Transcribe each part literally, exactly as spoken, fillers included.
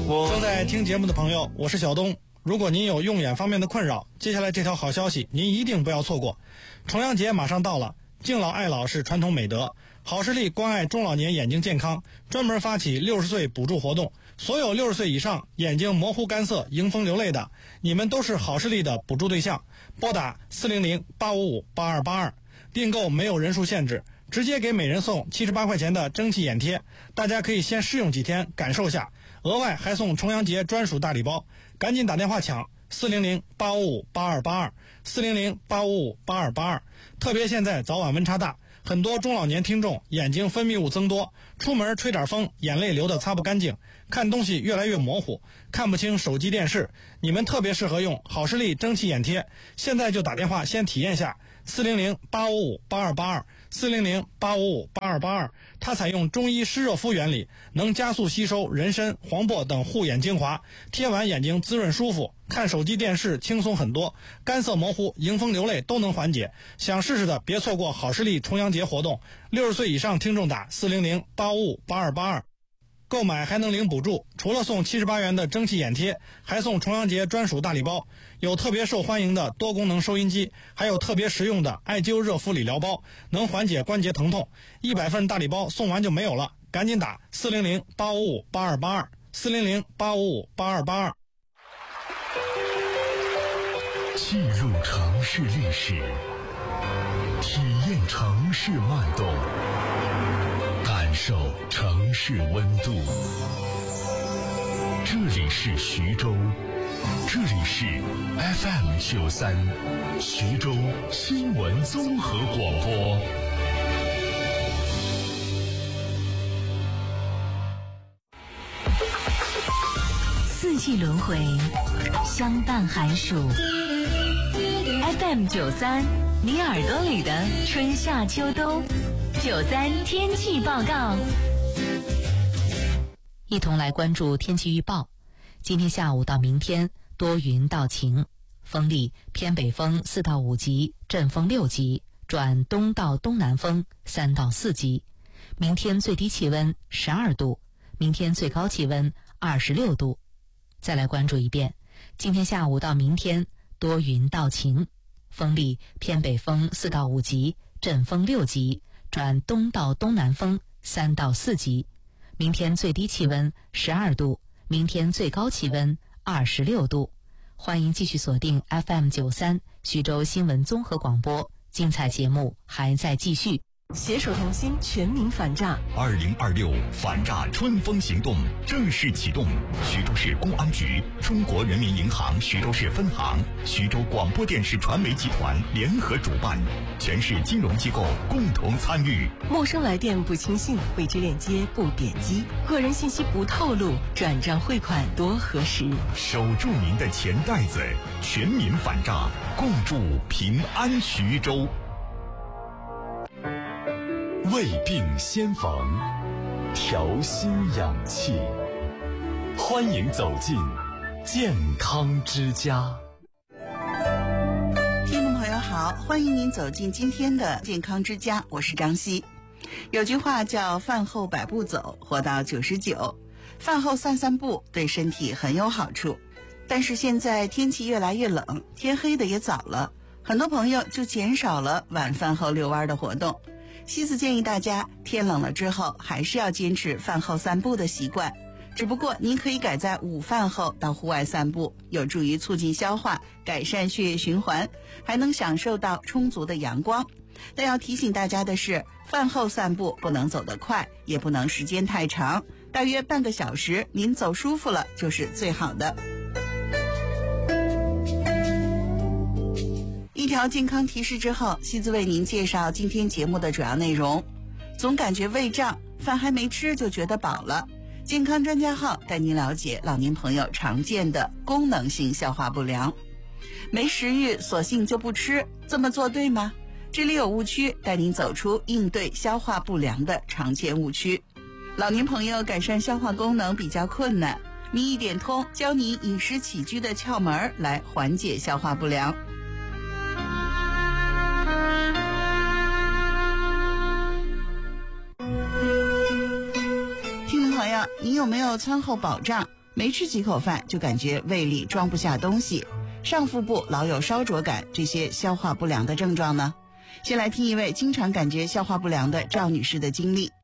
正在听节目的朋友，我是小东。如果您有用眼方面的困扰，接下来这条好消息您一定不要错过。重阳节马上到了，敬老爱老是传统美德，好视力关爱中老年眼睛健康，专门发起六十岁补助活动。所有六十岁以上眼睛模糊干涩迎风流泪的，你们都是好视力的补助对象。拨打四零零八五五八二八二，订购没有人数限制，直接给每人送七十八块钱的蒸汽眼贴，大家可以先试用几天感受下，额外还送重阳节专属大礼包，赶紧打电话抢四零零八五五八二八二，四零零八五五八二八二。特别现在早晚温差大，很多中老年听众眼睛分泌物增多，出门吹点风，眼泪流得擦不干净，看东西越来越模糊，看不清手机电视。你们特别适合用好视力蒸汽眼贴，现在就打电话先体验下四零零八五五八二八二，四零零八五五八二八二。它采用中医湿热敷原理，能加速吸收人参、黄柏等护眼精华，贴完眼睛滋润舒服，看手机电视轻松很多，干涩模糊、迎风流泪都能缓解。想试试的别错过好视力重阳节活动，六十岁以上听众打四零零八五五八二八二。购买还能领补助，除了送七十八元的蒸汽眼贴，还送重阳节专属大礼包，有特别受欢迎的多功能收音机，还有特别实用的艾灸热敷理疗包，能缓解关节疼痛。一百份大礼包送完就没有了，赶紧打四零零八五五八二八二，四零零八五五八二八二。 记录城市历史，体验城市脉动，感受城市温度。这里是徐州，这里是 F M 九三，徐州新闻综合广播。 四季轮回，相伴寒暑。F M 九三，你耳朵里的春夏秋冬。九三天气报告，一同来关注天气预报。今天下午到明天多云到晴，风力偏北风四到五级，阵风六级，转东到东南风三到四级。明天最低气温十二度，明天最高气温二十六度。再来关注一遍，今天下午到明天多云到晴，风力偏北风四到五级，阵风六级，转东到东南风三到四级。明天最低气温十二度，明天最高气温二十六度。欢迎继续锁定 F M 九三徐州新闻综合广播，精彩节目还在继续。 携手同心，全民反诈。 二零二六反诈春风行动正式启动。徐州市公安局、中国人民银行徐州市分行、徐州广播电视传媒集团联合主办，全市金融机构共同参与。 陌生来电不轻信，未知链接不点击，个人信息不透露，转账汇款多核实。 守住您的钱袋子，全民反诈，共筑平安徐州。胃病先防，调心养气，欢迎走进健康之家。 听众朋友好，欢迎您走进今天的健康之家，我是张希。有句话叫饭后百步走，活到九十九。饭后散散步对身体很有好处，但是现在天气越来越冷，天黑的也早了，很多朋友就减少了晚饭后遛弯的活动。西子建议大家天冷了之后还是要坚持饭后散步的习惯，只不过您可以改在午饭后到户外散步，有助于促进消化，改善血液循环，还能享受到充足的阳光。但要提醒大家的是，饭后散步不能走得快，也不能时间太长，大约半个小时，您走舒服了就是最好的。一条健康提示之后，西子为您介绍今天节目的主要内容。总感觉胃胀，饭还没吃就觉得饱了。健康专家号带您了解老年朋友常见的功能性消化不良。没食欲索性就不吃，这么做对吗？这里有误区，带您走出应对消化不良的常见误区。老年朋友改善消化功能比较困难，民意点通教您饮食起居的窍门来缓解消化不良。听众朋友，你有没有餐后饱胀？ 没吃几口饭就感觉胃里装不下东西，上腹部老有烧灼感，这些消化不良的症状呢？先来听一位经常感觉消化不良的赵女士的经历。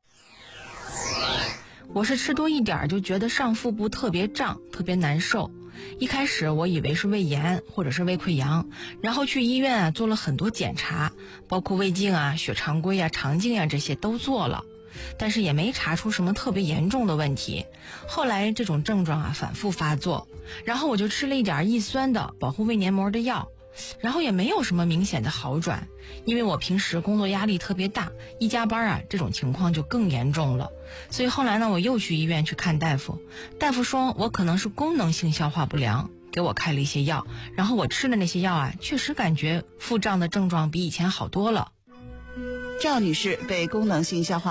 我是吃多一点就觉得上腹部特别胀，特别难受。一开始我以为是胃炎或者是胃溃疡，然后去医院啊做了很多检查，包括胃镜啊、血常规啊、肠镜啊这些都做了，但是也没查出什么特别严重的问题。后来这种症状啊反复发作，然后我就吃了一点抑酸的保护胃黏膜的药，然后也没有什么明显的好转。因为我平时工作压力特别大，一加班啊这种情况就更严重了。所以后来呢我又去医院去看大夫，大夫说我可能是功能性消化不良，给我开了一些药，然后我吃的那些药啊确实感觉腹胀的症状比以前好多了。 赵女士被功能性消化